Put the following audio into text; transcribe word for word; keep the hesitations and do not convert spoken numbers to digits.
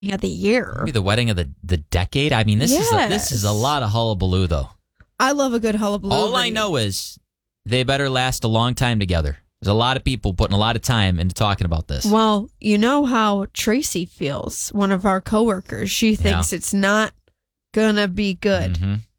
Yeah, the year. Maybe the wedding of the, the decade. I mean, this is a, this is a Yes. lot of hullabaloo, though. I love a good hullabaloo. All I know is they better last a long time together. There's a lot of people putting a lot of time into talking about this. Well, you know how Tracy feels, one of our coworkers. She thinks Yeah. it's not gonna be good. Mhm.